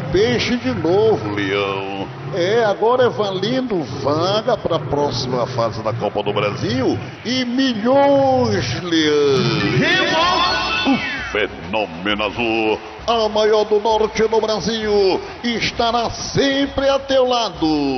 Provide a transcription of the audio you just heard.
peixe de novo, Leão. Agora é valendo vaga para a próxima fase da Copa do Brasil e milhões, Leão. O Fenômeno Azul, a maior do norte do Brasil, estará sempre a teu lado.